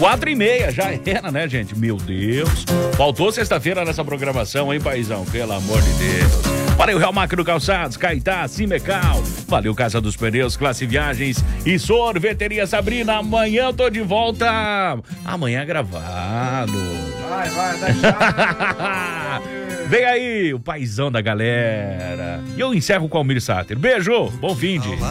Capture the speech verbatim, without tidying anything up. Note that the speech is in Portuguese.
Quatro e meia, já era, né, gente? Meu Deus. Faltou sexta-feira nessa programação, hein, paizão? Pelo amor de Deus. Valeu, Real Macro Calçados, Caetá, Cimecal. Valeu, Casa dos Pneus, Classe Viagens e Sorveteria Sabrina. Amanhã eu tô de volta. Amanhã gravado. Vai, vai, deixa. Vem aí, o paizão da galera. E eu encerro com o Almir Sater. Beijo, bom fim de.